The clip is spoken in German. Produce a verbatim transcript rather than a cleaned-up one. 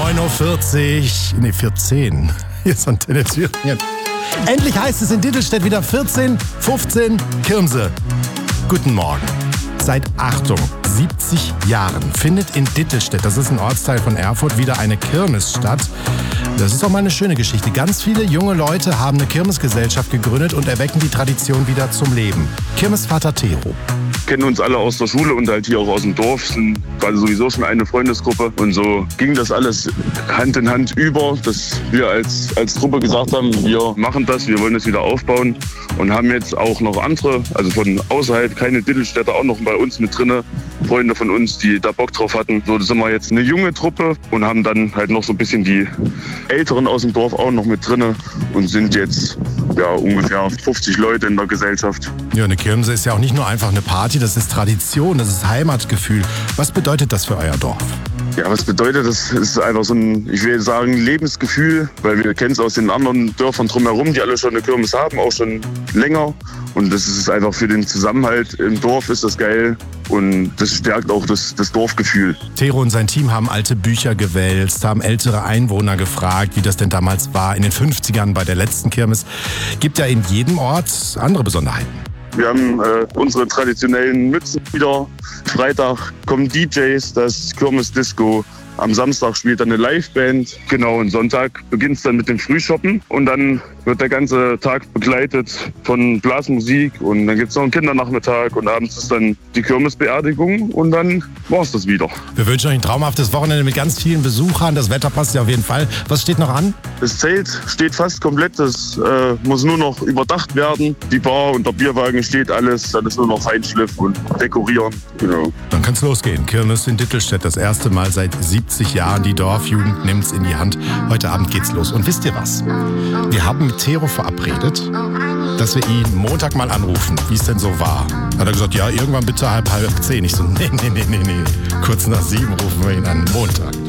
neun Uhr vierzig, nee, vierzehn. Hier ist Antenne Thüringen. Endlich heißt es in Dittelstedt wieder vierzehn, fünfzehn Kirmse. Guten Morgen. Seit, Achtung, siebzig Jahren findet in Dittelstedt, das ist ein Ortsteil von Erfurt, wieder eine Kirmes statt. Das ist doch mal eine schöne Geschichte. Ganz viele junge Leute haben eine Kirmesgesellschaft gegründet und erwecken die Tradition wieder zum Leben. Kirmesvater Tero. Kennen uns alle aus der Schule und halt hier auch aus dem Dorf, sind quasi sowieso schon eine Freundesgruppe. Und so ging das alles Hand in Hand über, dass wir als, als Truppe gesagt haben, wir machen das, wir wollen das wieder aufbauen und haben jetzt auch noch andere, also von außerhalb, keine Dittelstädter, auch noch bei uns mit drinne, Freunde von uns, die da Bock drauf hatten. So, das sind wir jetzt eine junge Truppe und haben dann halt noch so ein bisschen die Älteren aus dem Dorf auch noch mit drinne und sind jetzt ja ungefähr fünfzig Leute in der Gesellschaft. Ja, eine Kirmse ist ja auch nicht nur einfach eine Party, das ist Tradition, das ist Heimatgefühl. Was bedeutet das für euer Dorf? Ja, was bedeutet das? Es ist einfach so ein, ich will sagen, Lebensgefühl, weil wir kennen es aus den anderen Dörfern drumherum, die alle schon eine Kirmes haben, auch schon länger. Und das ist einfach für den Zusammenhalt im Dorf ist das geil und das stärkt auch das, das Dorfgefühl. Tero und sein Team haben alte Bücher gewälzt, haben ältere Einwohner gefragt, wie das denn damals war in den fünfzigern bei der letzten Kirmes. Gibt ja in jedem Ort andere Besonderheiten. Wir haben äh, unsere traditionellen Mützen wieder. Freitag kommen D Js, das Kirmes Disco. Am Samstag spielt dann eine Liveband. Genau, und Sonntag beginnt es dann mit dem Frühshoppen. Und dann wird der ganze Tag begleitet von Blasmusik. Und dann gibt es noch einen Kindernachmittag. Und abends ist dann die Kirmesbeerdigung. Und dann war es das wieder. Wir wünschen euch ein traumhaftes Wochenende mit ganz vielen Besuchern. Das Wetter passt ja auf jeden Fall. Was steht noch an? Das Zelt steht fast komplett. Das äh, muss nur noch überdacht werden. Die Bar und der Bierwagen steht alles. Dann ist nur noch Feinschliff und Dekorieren. Genau. Dann kann es losgehen. Kirmes in Dittelstedt. Das erste Mal seit siebzig Jahren. Die Dorfjugend nimmt es in die Hand. Heute Abend geht's los. Und wisst ihr was? Wir haben mit Tero verabredet, dass wir ihn Montag mal anrufen, wie es denn so war. Hat er gesagt, ja, irgendwann bitte halb, halb zehn. Ich so, nee, nee, nee, nee, nee. Kurz nach sieben rufen wir ihn an, Montag.